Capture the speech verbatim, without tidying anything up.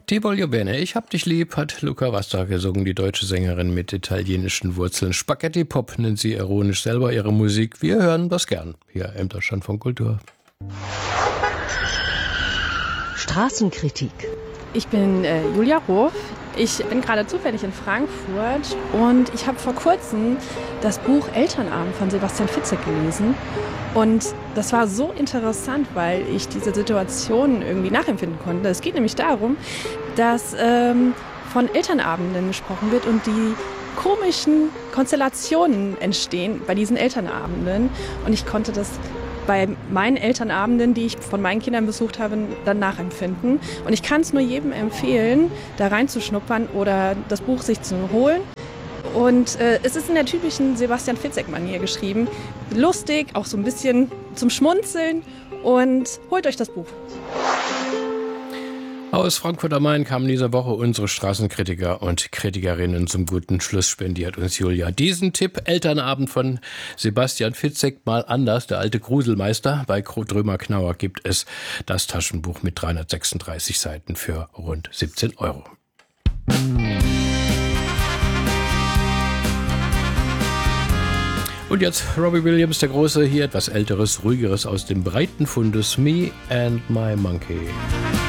Ti voglio bene, ich hab dich lieb, hat Luca Vasta gesungen, die deutsche Sängerin mit italienischen Wurzeln. Spaghetti Pop nennt sie ironisch selber ihre Musik. Wir hören das gern hier im Deutschlandfunk Kultur. Straßenkritik. Ich bin äh, Julia Roth. Ich bin gerade zufällig in Frankfurt und ich habe vor kurzem das Buch Elternabend von Sebastian Fitzek gelesen. Und das war so interessant, weil ich diese Situation irgendwie nachempfinden konnte. Es geht nämlich darum, dass ähm, von Elternabenden gesprochen wird und die komischen Konstellationen entstehen bei diesen Elternabenden. Und ich konnte das bei meinen Elternabenden, die ich von meinen Kindern besucht habe, dann nachempfinden. Und ich kann es nur jedem empfehlen, da reinzuschnuppern oder das Buch sich zu holen. Und äh, es ist in der typischen Sebastian Fitzek-Manier geschrieben. Lustig, auch so ein bisschen zum Schmunzeln. Und holt euch das Buch. Aus Frankfurt am Main kamen diese Woche unsere Straßenkritiker und Kritikerinnen. Zum guten Schluss spendiert uns Julia diesen Tipp. Elternabend von Sebastian Fitzek, mal anders. Der alte Gruselmeister. Bei Drömer Knauer gibt es das Taschenbuch mit dreihundertsechsunddreißig Seiten für rund siebzehn Euro. Und jetzt Robbie Williams, der Große, hier etwas Älteres, Ruhigeres aus dem breiten Fundus Me and My Monkey.